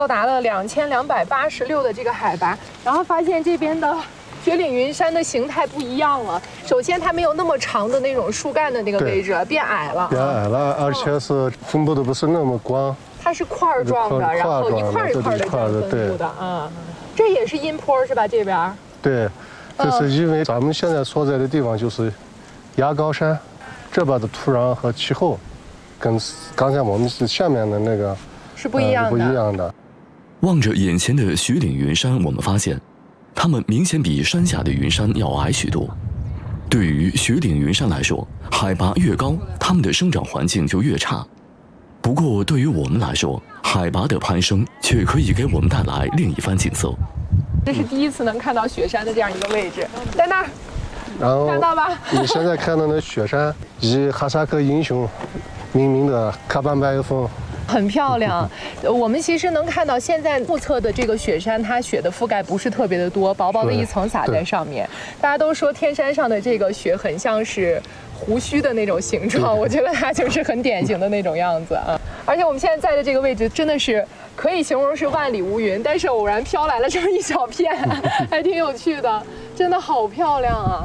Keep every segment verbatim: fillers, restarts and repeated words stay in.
到达了两千两百八十六的这个海拔，然后发现这边的雪岭云山的形态不一样了。首先，它没有那么长的那种树干的那个位置，变矮了， 变矮了，而且是分布的不是那么广。 它是块儿状的，然后一块一块的这样分布的啊。这也是阴坡是吧？这边？ 对，这是因为咱们现在所在的地方就是崖高山，这边的土壤和气候跟刚才我们下面的那个是不一样的。 不一样的。 望着眼前的雪岭云山，我们发现，它们明显比山下的云山要矮许多。对于雪岭云山来说，海拔越高，它们的生长环境就越差。不过，对于我们来说，海拔的攀升却可以给我们带来另一番景色。 这是第一次能看到雪山的这样一个位置，在那儿， 然后看到吧？ 你现在看到的雪山，以哈萨克英雄命名的喀班白岳峰。 很漂亮，我们其实能看到现在目测的这个雪山，它雪的覆盖不是特别的多，薄薄的一层撒在上面。大家都说天山上的这个雪很像是胡须的那种形状，我觉得它就是很典型的那种样子啊。而且我们现在在的这个位置真的是可以形容是万里无云，但是偶然飘来了这么一小片，还挺有趣的，真的好漂亮啊！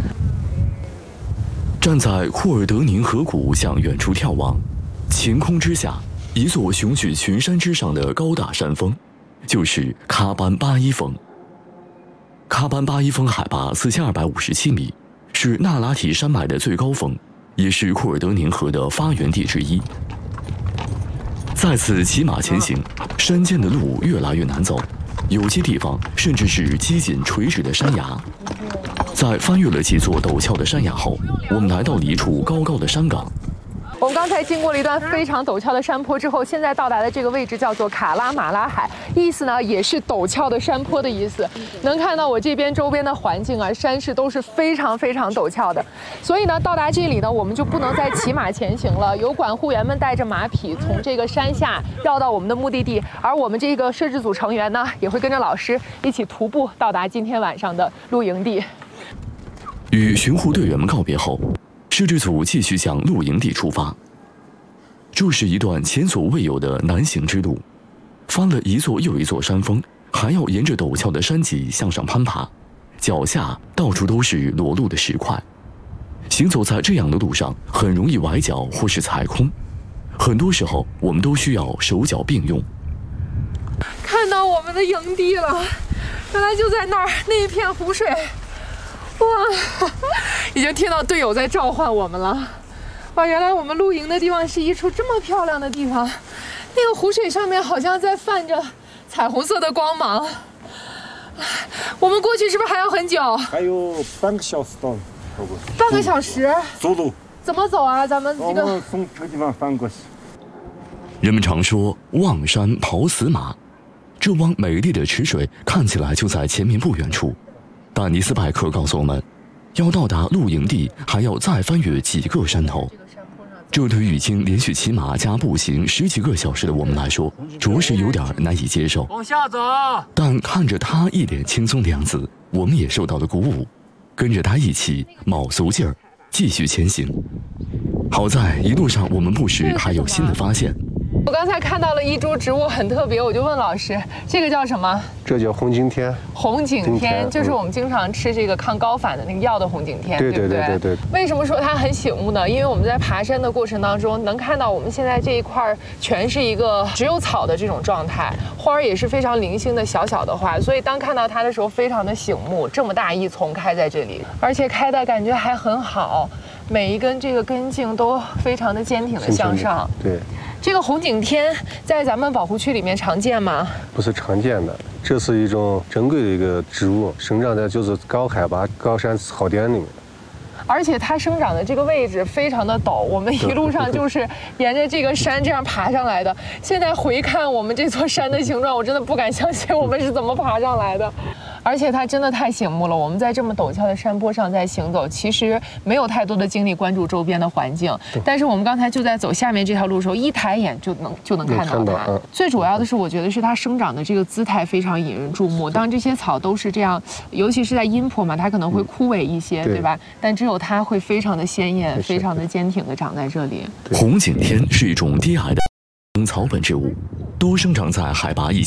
站在库尔德宁河谷向远处眺望，晴空之下。一座雄踞群山之上的高大山峰，就是喀班巴依峰。喀班巴依峰海拔四千二百五十七米，是那拉提山脉的最高峰，也是库尔德宁河的发源地之一。再次骑马前行，山间的路越来越难走，有些地方甚至是几近垂直的山崖。在翻越了几座陡峭的山崖后，我们来到了一处高高的山岗。 我们刚才经过了一段非常陡峭的山坡之后，现在到达的这个位置叫做卡拉马拉海，意思呢也是陡峭的山坡的意思。能看到我这边周边的环境啊，山势都是非常非常陡峭的，所以呢，到达这里呢，我们就不能再骑马前行了，由管护员们带着马匹从这个山下绕到我们的目的地，而我们这个摄制组成员呢，也会跟着老师一起徒步到达今天晚上的露营地。 与巡护队员们告别后，摄制组继续向露营地出发。这是一段前所未有的难行之路，翻了一座又一座山峰，还要沿着陡峭的山脊向上攀爬，脚下到处都是裸露的石块。行走在这样的路上，很容易崴脚或是踩空，很多时候我们都需要手脚并用。 看到我们的营地了，原来就在那儿，那一片湖水。哇，已经听到队友在召唤我们了。哇，原来我们露营的地方是一处这么漂亮的地方，那个湖水上面好像在泛着彩虹色的光芒。我们过去是不是还要很久？ 还有半个小时到。 半个小时？ 走路？ 怎么走啊？咱们这个。 我们从这个地方翻过去。 人们常说望山跑死马，这汪美丽的池水看起来就在前面不远处。但尼斯拜克告诉我们，要到达露营地还要再翻越几个山头，这对于已经连续骑马加步行十几个小时的我们来说，着实有点难以接受。 往下走。 但看着他一脸轻松的样子，我们也受到了鼓舞，跟着他一起卯足劲儿继续前行。好在一路上我们不时还有新的发现。 我刚才看到了一株植物很特别，我就问老师，这个叫什么？ 这叫红景天。 红景天就是我们经常吃这个抗高反的那个药的红景天， 对对不对？ 对对对对。 为什么说它很醒目呢？因为我们在爬山的过程当中，能看到我们现在这一块全是一个只有草的这种状态，花儿也是非常零星的小小的花，所以当看到它的时候非常的醒目。这么大一丛开在这里，而且开的感觉还很好，每一根这个根茎都非常的坚挺的向上。 对。 这个红景天在咱们保护区里面常见吗？ 不是常见的，这是一种珍贵的一个植物，生长在就是高海拔高山草甸里面。 而且它生长的这个位置非常的陡，我们一路上就是沿着这个山这样爬上来的。现在回看我们这座山的形状，我真的不敢相信我们是怎么爬上来的。而且它真的太醒目了，我们在这么陡峭的山坡上在行走，其实没有太多的精力关注周边的环境，但是我们刚才就在走下面这条路的时候，一抬眼就能就能看到它。嗯、最主要的是，我觉得是它生长的这个姿态非常引人注目。当这些草都是这样，尤其是在阴坡嘛，它可能会枯萎一些，嗯、对, 对吧？但只有它会非常的鲜艳，非常的坚挺的长在这里。 红景天是一种低矮的草本植物，多生长在海拔一千。